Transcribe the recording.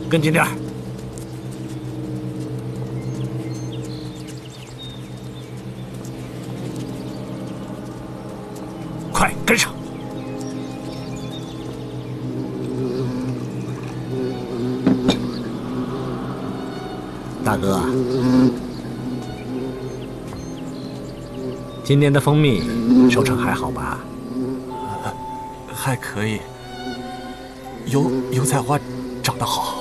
跟紧点儿。快跟上！大哥，今年的蜂蜜收成还好吧？ 还可以，油菜花长得好。